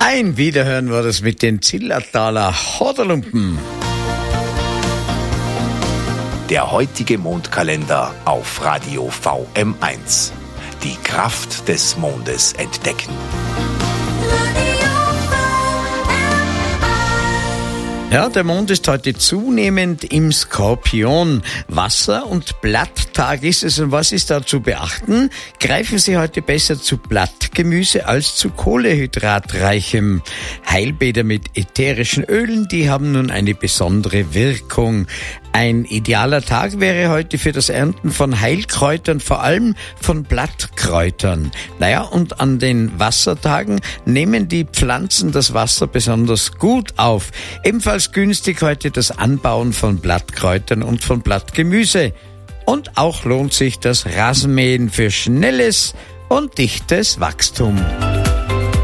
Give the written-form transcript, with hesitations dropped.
Ein Wiederhören war das mit den Zillertaler Hoderlumpen. Der heutige Mondkalender auf Radio VM1. Die Kraft des Mondes entdecken. Ja, der Mond ist heute zunehmend im Skorpion. Wasser- und Blatttag ist es. Und was ist da zu beachten? Greifen Sie heute besser zu Blattgemüse als zu kohlehydratreichem. Heilbäder mit ätherischen Ölen, die haben nun eine besondere Wirkung. Ein idealer Tag wäre heute für das Ernten von Heilkräutern, vor allem von Blattkräutern. Naja, und an den Wassertagen nehmen die Pflanzen das Wasser besonders gut auf. Ebenfalls günstig heute das Anbauen von Blattkräutern und von Blattgemüse. Und auch lohnt sich das Rasenmähen für schnelles und dichtes Wachstum.